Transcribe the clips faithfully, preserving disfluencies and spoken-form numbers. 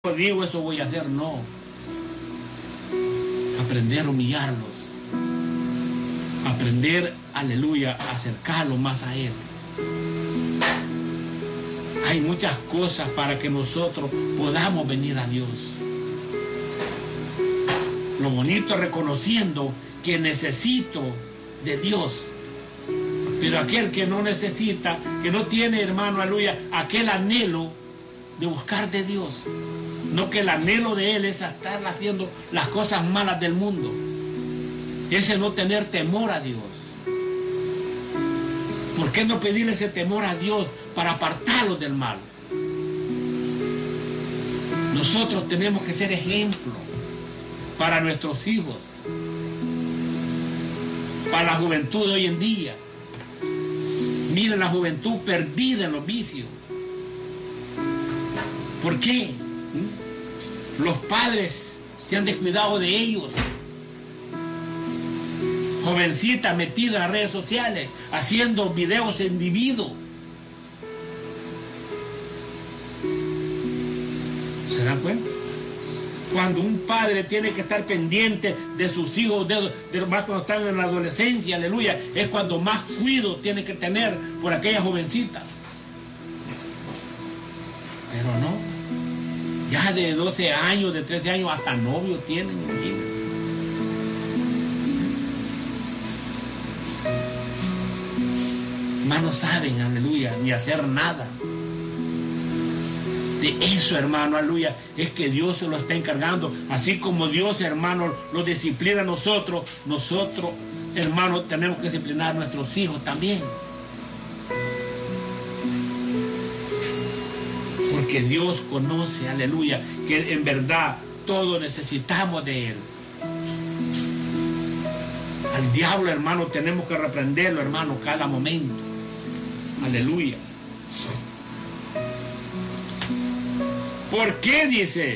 digo eso voy a hacer, no. Aprender a humillarlos. Aprender, aleluya, a acercarlos más a Él. Hay muchas cosas para que nosotros podamos venir a Dios. Lo bonito es reconociendo que necesito de Dios. Pero aquel que no necesita, que no tiene, hermano, aleluya, aquel anhelo de buscar de Dios. No, que el anhelo de él es estar haciendo las cosas malas del mundo. Ese no tener temor a Dios. ¿Por qué no pedirle ese temor a Dios para apartarlos del mal? Nosotros tenemos que ser ejemplo para nuestros hijos, para la juventud de hoy en día. Miren la juventud perdida en los vicios. ¿Por qué? Los padres se han descuidado de ellos. Jovencitas metidas en las redes sociales, haciendo videos en individuo. ¿Se dan cuenta? Cuando un padre tiene que estar pendiente de sus hijos, de, de más cuando están en la adolescencia, aleluya, es cuando más cuidado tiene que tener por aquellas jovencitas. Pero no. Ya de doce años, de trece años, hasta novio tienen. Más no saben, aleluya, ni hacer nada. De eso, hermano, aleluya, es que Dios se lo está encargando. Así como Dios, hermano, lo disciplina a nosotros, nosotros, hermano, tenemos que disciplinar a nuestros hijos también. Porque Dios conoce, aleluya, que en verdad todos necesitamos de Él. Al diablo, hermano, tenemos que reprenderlo, hermano, cada momento. Aleluya. ¿Por qué dice?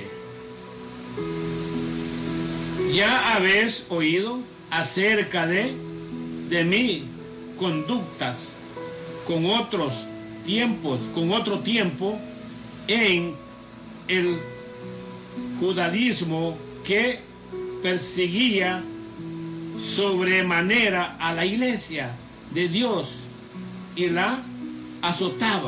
Ya habéis oído acerca de, de mi conductas con otros tiempos, con otro tiempo, en el judaísmo que perseguía sobremanera a la iglesia de Dios y la azotaba.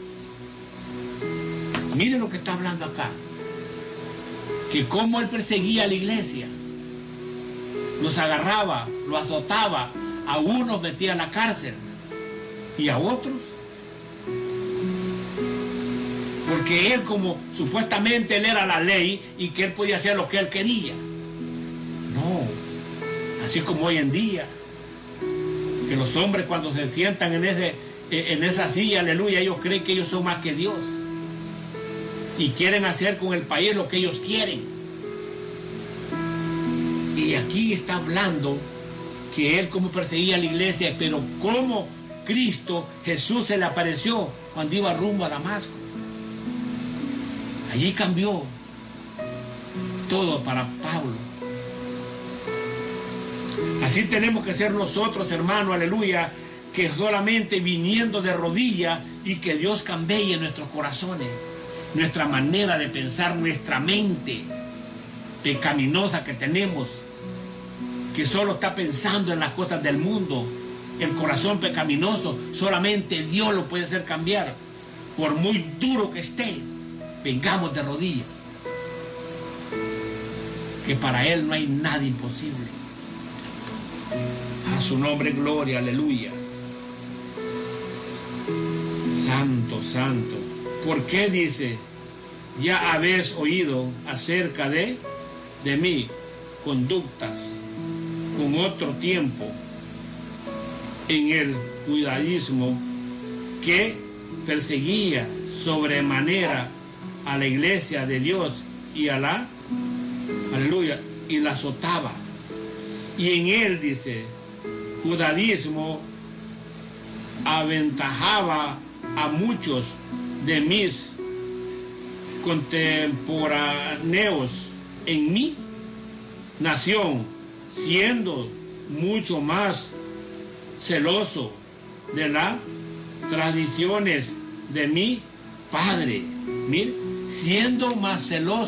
Miren lo que está hablando acá, que cómo él perseguía a la iglesia, los agarraba, los azotaba, a unos metía a la cárcel y a otros. Porque él, como supuestamente él era la ley y que él podía hacer lo que él quería. No, así como hoy en día, que los hombres cuando se sientan en, ese, en esa silla, aleluya, ellos creen que ellos son más que Dios. Y quieren hacer con el país lo que ellos quieren. Y aquí está hablando que él como perseguía a la iglesia, pero como Cristo, Jesús se le apareció cuando iba rumbo a Damasco. Allí cambió todo para Pablo. Así tenemos que ser nosotros, hermano, aleluya, que solamente viniendo de rodillas y que Dios cambie nuestros corazones, nuestra manera de pensar, nuestra mente pecaminosa que tenemos, que solo está pensando en las cosas del mundo. El corazón pecaminoso, solamente Dios lo puede hacer cambiar, por muy duro que esté. Vengamos de rodillas, que para Él no hay nada imposible. A su nombre gloria, aleluya. Santo, santo. ¿Por qué dice? Ya habéis oído acerca de, de mí conductas con otro tiempo en el judaísmo que perseguía sobremanera a la iglesia de Dios y a la, aleluya, y la azotaba. Y en él, dice, judaísmo aventajaba a muchos de mis contemporáneos en mi nación, siendo mucho más celoso de las tradiciones de mi padre. Mire, siendo más celosos